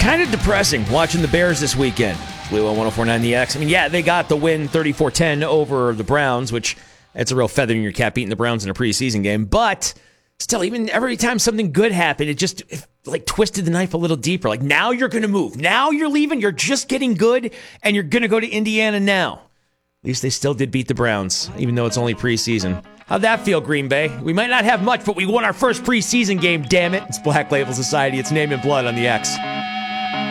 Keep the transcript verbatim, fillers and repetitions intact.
kind of depressing watching the Bears this weekend. Blue on one oh four point nine The X. I mean, yeah, they got the win thirty-four ten over the Browns, which it's a real feather in your cap beating the Browns in a preseason game. But still, even every time something good happened, it just it, like twisted the knife a little deeper. Like, now you're going to move. Now you're leaving. You're just getting good, and you're going to go to Indiana now. At least they still did beat the Browns, even though it's only preseason. How'd that feel, Green Bay? We might not have much, but we won our first preseason game, damn it. It's Black Label Society. It's Name and Blood on the X.